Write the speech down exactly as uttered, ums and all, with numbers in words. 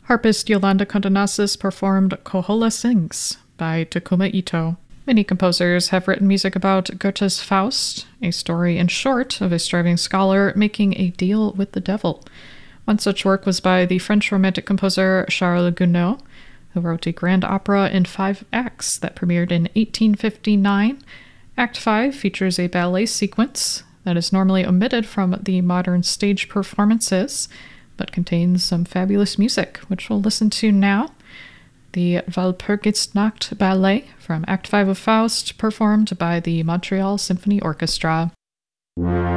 Harpist Yolanda Condonasis performed Kohola Sings by Takuma Ito. Many composers have written music about Goethe's Faust, a story in short of a striving scholar making a deal with the devil. One such work was by the French Romantic composer Charles Gounod, who wrote a grand opera in five acts that premiered in eighteen fifty-nine. Act five features a ballet sequence that is normally omitted from the modern stage performances, but contains some fabulous music, which we'll listen to now. The Walpurgisnacht Ballet from Act five of Faust, performed by the Montreal Symphony Orchestra.